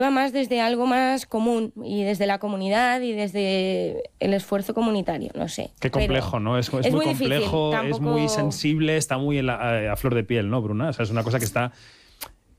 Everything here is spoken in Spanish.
va más desde algo más común y desde la comunidad y desde el esfuerzo comunitario, no sé. Qué complejo, ¿no? Es muy difícil, complejo, tampoco... es muy sensible, está muy a flor de piel, ¿no, Bruna? O sea, es una cosa que está